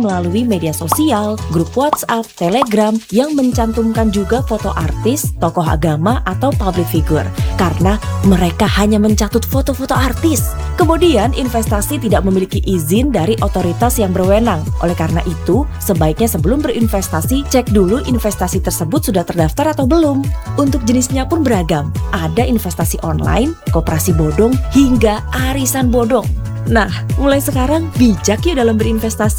melalui media sosial, grup WhatsApp, Telegram yang mencantumkan juga foto artis, tokoh agama, atau public figure. Karena mereka hanya mencatut foto-foto artis. Kemudian, investasi tidak memiliki izin dari otoritas yang berwenang. Oleh karena itu, sebaiknya sebelum berinvestasi, cek dulu investasi tersebut sudah terdaftar atau belum. Untuk jenisnya pun beragam. Ada investasi online, koperasi bodong, hingga arisan bodong. Nah, mulai sekarang bijak ya dalam berinvestasi.